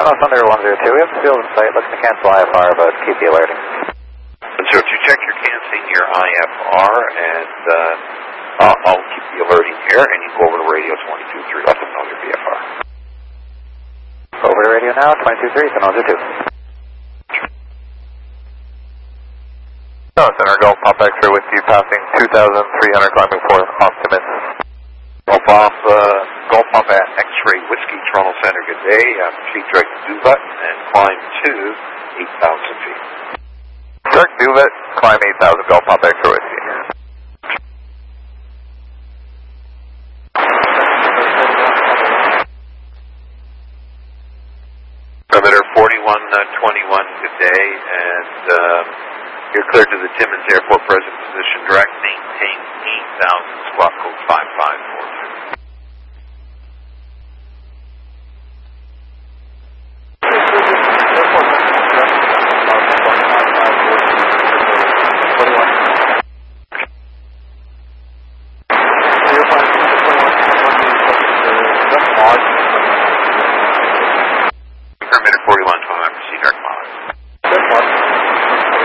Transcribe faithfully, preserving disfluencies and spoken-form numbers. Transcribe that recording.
Toronto Thunder one zero two, we have the field in sight, looking to cancel I F R, but keep the alerting. one zero two, check your canceling your I F R, and uh, I'll, I'll keep the alerting here, and you go over to radio twenty-two three, let them know your B F R. Over to radio now, twenty-two three, Thermometer two. No, Center, Golf Pop X-ray with you, passing two thousand three hundred, climbing for Optimus. Golf Pop, uh, Golf Pop at X-ray Whiskey, Toronto Center, good day. I'm Chief Director Duvet, and climb to eight thousand feet. Direct Duvet, climb eight thousand, Golf Pop X-ray with you. Perimeter forty-one twenty-one, good day, and uh, you're cleared to the Timmins Airport present position direct, maintain eight thousand, squawk code five five four two.